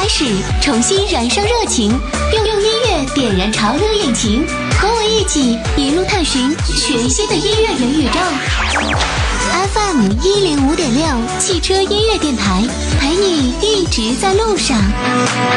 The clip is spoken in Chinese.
始，重新燃烧热情，用音乐点燃潮流引擎，和我一起一路探寻全新的音乐元宇宙。FM105.6汽车音乐电台，陪你一直在路上。